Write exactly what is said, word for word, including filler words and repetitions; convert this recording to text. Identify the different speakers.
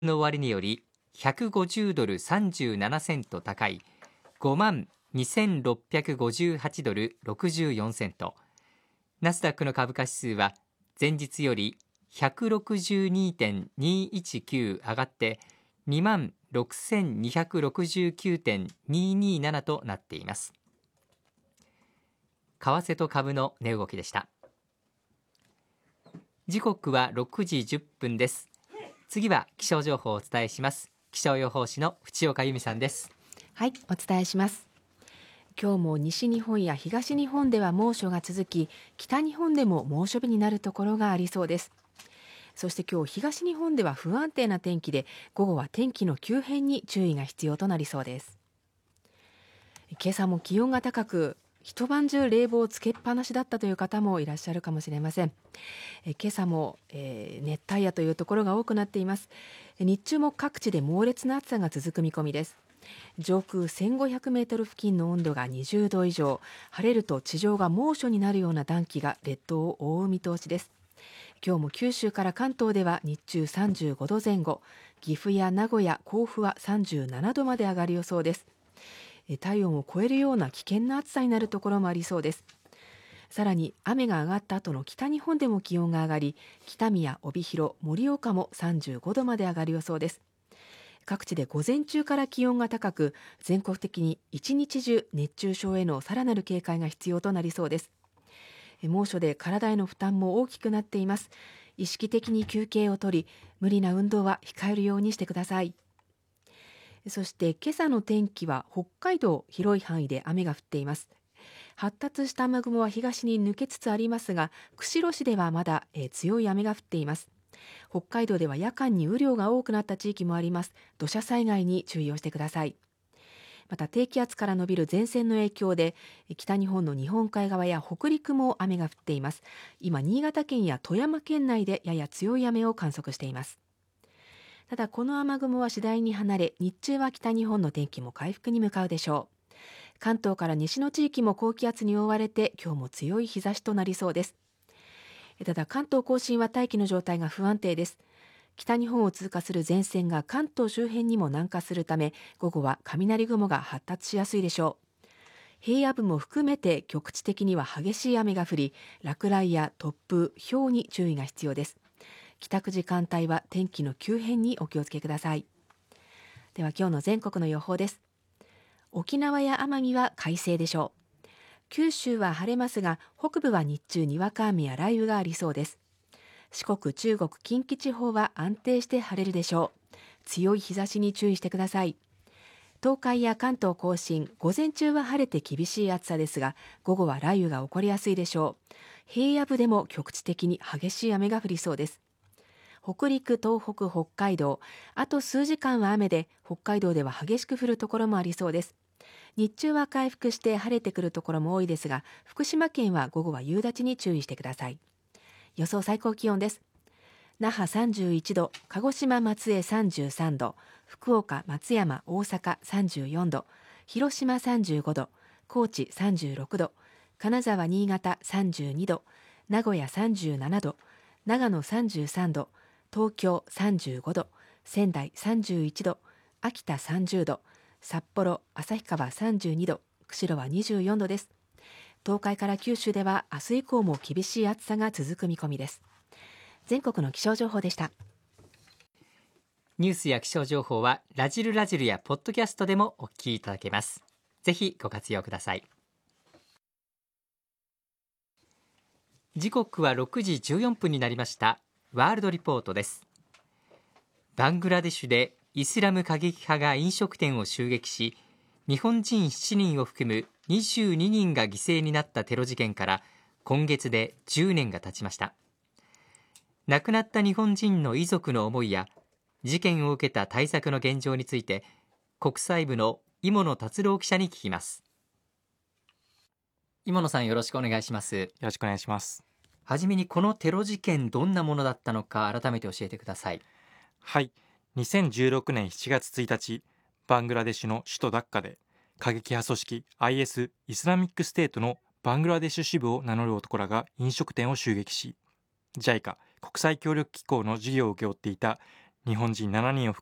Speaker 1: の終値よりひゃくごじゅうドルさんじゅうななセント高い ごまんにせんろっぴゃくごじゅうはちドルろくじゅうよんセント。ナスダックの株価指数は前日より ひゃくろくじゅうにてんにいちきゅう 上がって にまんろくせんにひゃくろくじゅうきゅうてんにになな となっています。為替と株の値動きでした。時刻はろくじじゅっぷんです。次は気象情報をお伝えします。気象予報士の淵岡由美さんです。
Speaker 2: はい、お伝えします。今日も西日本や東日本では猛暑が続き、北日本でも猛暑日になるところがありそうです。そして今日東日本では不安定な天気で、午後は天気の急変に注意が必要となりそうです。今朝も気温が高く、一晩中冷房をつけっぱなしだったという方もいらっしゃるかもしれません。え今朝も、えー、熱帯夜というところが多くなっています。日中も各地で猛烈な暑さが続く見込みです。上空せんごひゃくメートル付近の温度がにじゅうど以上、晴れると地上が猛暑になるような暖気が列島を覆う見通しです。今日も九州から関東では日中さんじゅうごどぜん後、岐阜や名古屋、甲府はさんじゅうななどまで上がる予想です。体温を超えるような危険な暑さになるところもありそうです。さらに雨が上がった後の北日本でも気温が上がり、北見や帯広、盛岡もさんじゅうごどまで上がる予想です。各地で午前中から気温が高く、全国的に一日中熱中症へのさらなる警戒が必要となりそうです。猛暑で体への負担も大きくなっています。意識的に休憩をとり、無理な運動は控えるようにしてください。そして今朝の天気は北海道、広い範囲で雨が降っています。発達した雨雲は東に抜けつつありますが、釧路市ではまだ、えー、強い雨が降っています。北海道では夜間に雨量が多くなった地域もあります。土砂災害に注意をしてください。また低気圧から伸びる前線の影響で、北日本の日本海側や北陸も雨が降っています。今、新潟県や富山県内でやや強い雨を観測しています。ただこの雨雲は次第に離れ、日中は北日本の天気も回復に向かうでしょう。関東から西の地域も高気圧に覆われて、今日も強い日差しとなりそうです。ただ関東甲信は大気の状態が不安定です。北日本を通過する前線が関東周辺にも南下するため、午後は雷雲が発達しやすいでしょう。平野部も含めて局地的には激しい雨が降り、落雷や突風、雹に注意が必要です。帰宅時間帯は天気の急変にお気をつけください。では今日の全国の予報です。沖縄や奄美は快晴でしょう。九州は晴れますが、北部は日中にわか雨や雷雨がありそうです。四国、中国、近畿地方は安定して晴れるでしょう。強い日差しに注意してください。東海や関東甲信、午前中は晴れて厳しい暑さですが、午後は雷雨が起こりやすいでしょう。平野部でも局地的に激しい雨が降りそうです。北陸、東北、北海道、あと数時間は雨で、北海道では激しく降るところもありそうです。日中は回復して晴れてくるところも多いですが、福島県は午後は夕立に注意してください。予想最高気温です。那覇さんじゅういちど、鹿児島松江さんじゅうさんど、福岡松山大阪さんじゅうよんど、広島さんじゅうごど、高知さんじゅうろくど、金沢新潟さんじゅうにど、名古屋さんじゅうななど、長野さんじゅうさんど、東京さんじゅうごど、仙台さんじゅういちど、秋田さんじゅうど、札幌、旭川さんじゅうにど、釧路はにじゅうよんどです。東海から九州では明日以降も厳しい暑さが続く見込みです。全国の気象情報でした。
Speaker 1: ニュースや気象情報はラジルラジルやポッドキャストでもお聞きいただけます。ぜひご活用ください。時刻はろくじじゅうよんぷんになりました。ワールドリポートです。バングラデシュでイスラム過激派が飲食店を襲撃し、日本人しちにんを含むにじゅうににんが犠牲になったテロ事件から今月でじゅうねんが経ちました。亡くなった日本人の遺族の思いや事件を受けた対策の現状について、国際部の芋野達郎記者に聞きます。芋野さん、よろしくお願いします。
Speaker 3: よろしくお願いします。
Speaker 1: はじめにこのテロ事件、どんなものだったのか改めて教えてください。
Speaker 3: はい、にせんじゅうろくねんしちがつついたち、バングラデシュの首都ダッカで過激派組織 アイエス イスラミックステートのバングラデシュ支部を名乗る男らが飲食店を襲撃し、ジャイカ 国際協力機構の事業を請け負っていた日本人しちにんを含